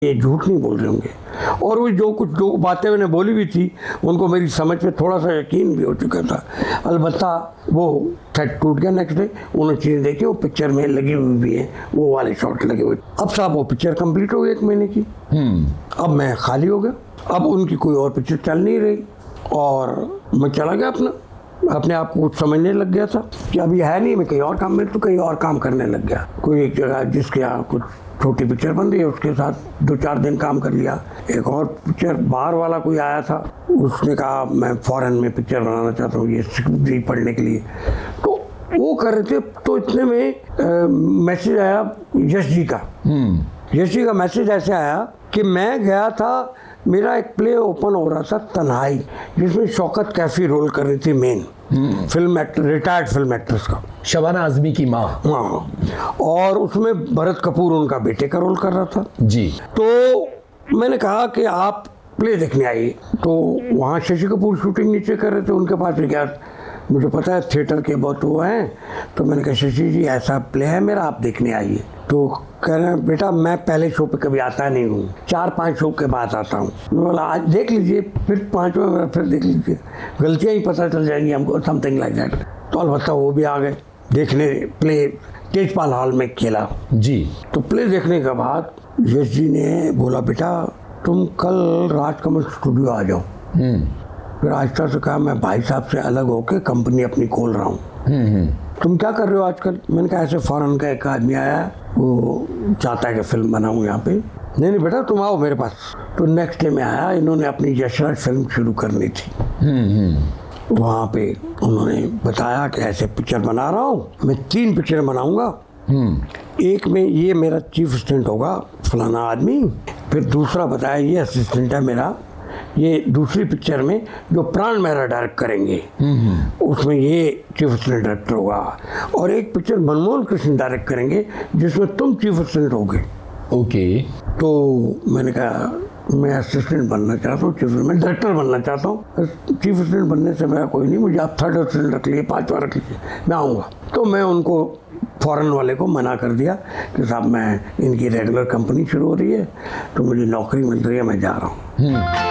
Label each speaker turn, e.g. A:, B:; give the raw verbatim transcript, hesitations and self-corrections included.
A: ये झूठ नहीं बोल रहे होंगे। और वो जो कुछ जो बातें मैंने बोली भी थी उनको मेरी समझ पे थोड़ा सा यकीन भी हो चुका था। अलबत्ता वो सेट टूट गया नेक्स्ट डे, उन्होंने चीज़ें देखी, वो पिक्चर में लगी हुई भी है, वो वाले शॉट लगे हुए। अब साहब वो पिक्चर कंप्लीट हो गई एक महीने की। अब मैं खाली हो गया, अब उनकी कोई और पिक्चर चल नहीं रही और मैं चला गया अपना अपने आप को कुछ समझने लग गया था कि अभी है नहीं, मैं कहीं और काम में तो कहीं और काम करने लग गया। कोई एक जगह जिसके यहाँ कुछ छोटी पिक्चर बन रही है उसके साथ दो चार दिन काम कर लिया। एक और पिक्चर बाहर वाला कोई आया था, उसने कहा मैं फॉरेन में पिक्चर बनाना चाहता हूँ ये स्क्रिप्ट पढ़ने के लिए, तो वो कर रहे थे। तो इतने में मैसेज आया यश जी का। यश जी का मैसेज ऐसे आया कि मैं गया था, मेरा एक प्ले ओपन हो रहा था तन्हाई, जिसमें शौकत कैफी रोल कर रही थी main film actor, retired film actress का,
B: शबाना आजमी की माँ।
A: हाँ, और उसमें भरत कपूर उनका बेटे का रोल कर रहा था
B: जी।
A: तो मैंने कहा कि आप प्ले देखने आइए। तो वहाँ शशि कपूर शूटिंग नीचे कर रहे थे, उनके पास भी गया, मुझे पता है थिएटर के बहुत वो हैं, तो मैंने कहा शशि जी ऐसा प्ले है मेरा, आप देखने आइए। तो कह रहे हैं बेटा मैं पहले शो पे कभी आता नहीं हूँ, चार पांच शो के बाद आता हूँ। मैं बोला आज देख लीजिए, फिर पाँचवें में फिर देख लीजिए, गलतियाँ ही पता चल जाएंगी हमको, समथिंग लाइक दैट। तो अलबत्ता वो भी आ गए देखने, प्ले तेजपाल हॉल में खेला
B: जी।
A: तो प्ले देखने के बाद यश जी ने बोला बेटा तुम कल राजकमल स्टूडियो आ जाओ। फिर आहिस्ता से कहा मैं भाई साहब से अलग होके कंपनी अपनी खोल रहा हूँ, तुम क्या कर रहे हो आजकल? मैंने कहा ऐसे फॉरेन का एक आदमी आया, वो चाहता है कि फिल्म बनाऊँ यहाँ पे। नहीं नहीं बेटा तुम आओ मेरे पास। तो नेक्स्ट डे में आया, इन्होंने अपनी यशराज फिल्म शुरू करनी थी। वहाँ पे उन्होंने बताया कि ऐसे पिक्चर बना रहा हूँ, मैं तीन पिक्चर बनाऊंगा, एक में ये मेरा चीफ असिस्टेंट होगा फलाना आदमी, फिर दूसरा बताया ये असिस्टेंट है मेरा, ये दूसरी पिक्चर में जो प्राण मेहरा डायरेक्ट करेंगे उसमें ये चीफ असिस्टेंट डायरेक्टर होगा, और एक पिक्चर मनमोहन कृष्ण डायरेक्ट करेंगे जिसमें तुम चीफ असिस्टेंट होगे।
B: ओके।
A: तो मैंने कहा मैं असिस्टेंट बनना चाहता हूँ, चीफ मैं डायरेक्टर बनना चाहता हूँ, चीफ असिस्टेंट बनने से मेरा कोई नहीं, मुझे आप थर्ड असिस्टेंट रख लीजिए, पाँचवा रख लीजिए, मैं आऊँगा। तो मैं उनको फॉरेन वाले को मना कर दिया कि साहब मैं इनकी रेगुलर कंपनी शुरू हो रही है तो मुझे नौकरी मिल रही है, मैं जा रहा हूँ।